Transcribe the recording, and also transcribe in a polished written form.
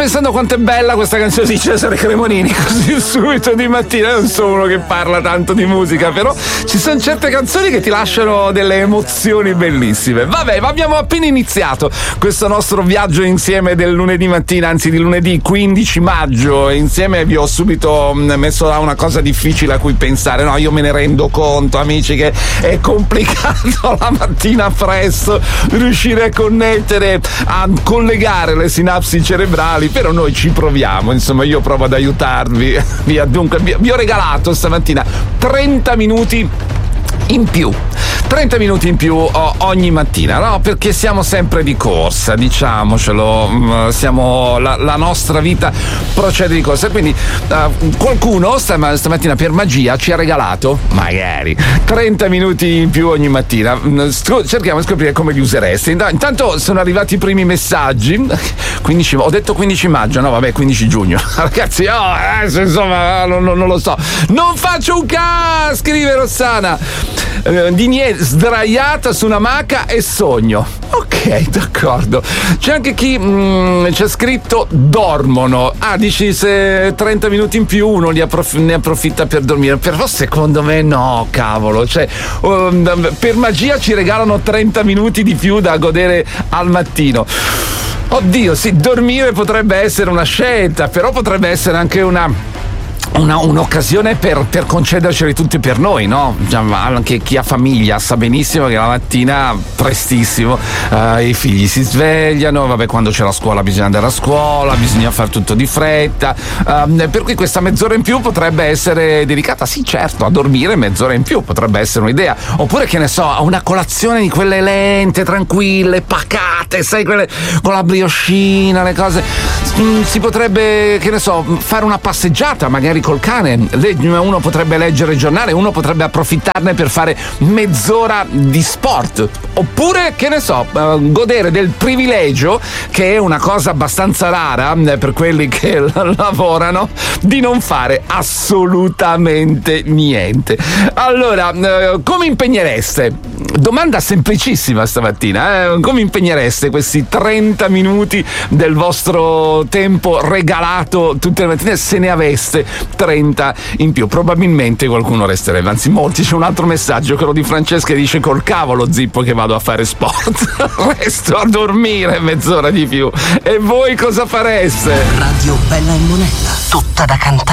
pensando quanto è bella questa canzone di Cesare Cremonini, così subito di mattina. Io non sono uno che parla tanto di musica, però ci sono certe canzoni che ti lasciano delle emozioni bellissime. Vabbè, ma abbiamo appena iniziato questo nostro viaggio insieme del lunedì mattina, anzi di lunedì 15 maggio. Insieme vi ho subito messo da una cosa difficile a cui pensare. No, io me ne rendo conto, amici, che è complicato la mattina presto riuscire a connettere, a collegare le sinapsi cerebrali, però noi ci proviamo, insomma io provo ad aiutarvi. Dunque vi ho regalato stamattina 30 minuti in più. 30 minuti in più ogni mattina, no? Perché siamo sempre di corsa, diciamocelo, la nostra vita procede di corsa. Quindi qualcuno stamattina per magia ci ha regalato, magari, 30 minuti in più ogni mattina. Cerchiamo di scoprire come li useresti. Intanto sono arrivati i primi messaggi. 15, ho detto 15 maggio, no vabbè, 15 giugno. Ragazzi, insomma, non lo so. Non faccio un ca, scrive Rossana. Di niente, sdraiata su una maca e sogno. Ok, d'accordo. C'è anche chi c'è scritto dormono. Dici se 30 minuti in più uno ne approfitta per dormire. Però secondo me no, cavolo. Cioè, per magia ci regalano 30 minuti di più da godere al mattino. Oddio, sì, dormire potrebbe essere una scelta, però potrebbe essere anche un'occasione per concederceli tutti per noi, no? Anche chi ha famiglia sa benissimo che la mattina prestissimo i figli si svegliano, vabbè, quando c'è la scuola bisogna andare a scuola, bisogna fare tutto di fretta, per cui questa mezz'ora in più potrebbe essere dedicata, sì certo, a dormire. Mezz'ora in più potrebbe essere un'idea, oppure che ne so, a una colazione di quelle lente, tranquille, pacate, sai, quelle con la brioscina, le cose. Si potrebbe, che ne so, fare una passeggiata magari col cane. Uno potrebbe leggere il giornale, uno potrebbe approfittarne per fare mezz'ora di sport, oppure, che ne so, godere del privilegio, che è una cosa abbastanza rara per quelli che lavorano, di non fare assolutamente niente. Allora, come impegnereste? Domanda semplicissima stamattina, come impegnereste questi 30 minuti del vostro tempo regalato tutte le mattine, se ne aveste 30 in più? Probabilmente qualcuno resterebbe, anzi molti. C'è un altro messaggio, quello di Francesca, che dice: col cavolo Zippo che vado a fare sport, resto a dormire mezz'ora di più. E voi cosa fareste? Radio Bella e Monella, tutta da cantare.